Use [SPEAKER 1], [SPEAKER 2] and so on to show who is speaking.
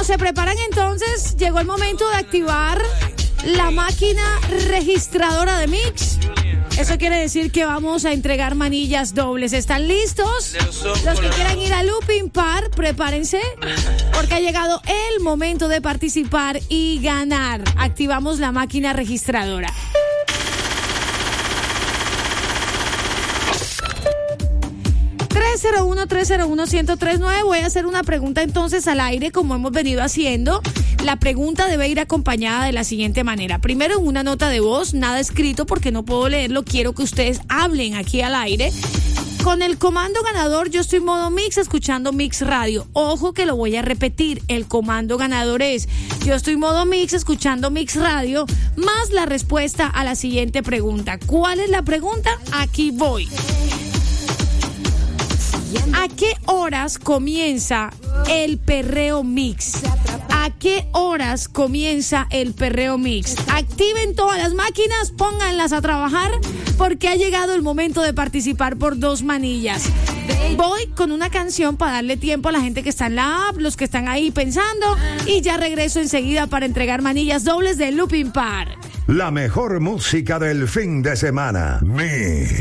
[SPEAKER 1] ¿se preparan entonces? Llegó el momento de activar la máquina registradora de Mix. Eso quiere decir que vamos a entregar manillas dobles. ¿Están listos? Los que quieran ir a Looping Par, prepárense, porque ha llegado el momento de participar y ganar. Activamos la máquina registradora. ...301-301-1039. Voy a hacer una pregunta entonces al aire, como hemos venido haciendo. La pregunta debe ir acompañada de la siguiente manera. Primero, en una nota de voz, nada escrito porque no puedo leerlo. Quiero que ustedes hablen aquí al aire. Con el comando ganador, yo estoy modo Mix, escuchando Mix Radio. Ojo que lo voy a repetir. El comando ganador es: yo estoy modo Mix, escuchando Mix Radio, más la respuesta a la siguiente pregunta. ¿Cuál es la pregunta? Aquí voy. ¿A qué horas comienza el perreo Mix? ¿A qué horas comienza el perreo Mix? Activen todas las máquinas, pónganlas a trabajar, porque ha llegado el momento de participar por 2 manillas. Voy con una canción para darle tiempo a la gente que está en la app, los que están ahí pensando, y ya regreso enseguida para entregar manillas dobles de Looping Par.
[SPEAKER 2] La mejor música del fin de semana.